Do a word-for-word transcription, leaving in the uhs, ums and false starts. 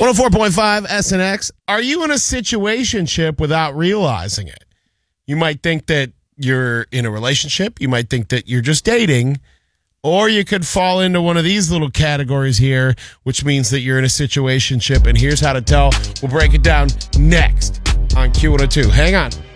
one oh four point five S N X. Are you in a situationship without realizing it? You might think that you're in a relationship. You might think that you're just dating. Or you could fall into one of these little categories here, which means that you're in a situationship. And here's how to tell. We'll break it down next on Q one oh two. Hang on.